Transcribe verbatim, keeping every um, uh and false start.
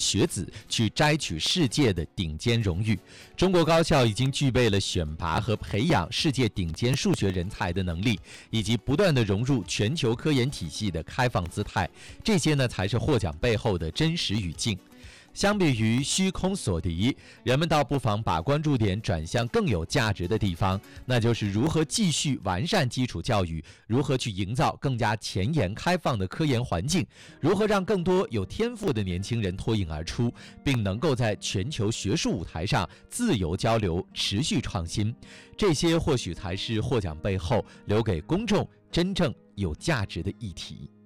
学子去摘取世界的顶尖荣誉。中国高校已经具备了选拔和培养世界顶尖数学人才的能力，以及不断的融入全球科研体系的开放姿态，这些呢才是获奖背后的真实语境。相比于虚空索敌，人们倒不妨把关注点转向更有价值的地方，那就是如何继续完善基础教育，如何去营造更加前沿开放的科研环境，如何让更多有天赋的年轻人脱颖而出，并能够在全球学术舞台上自由交流、持续创新。这些或许才是获奖背后留给公众真正有价值的议题。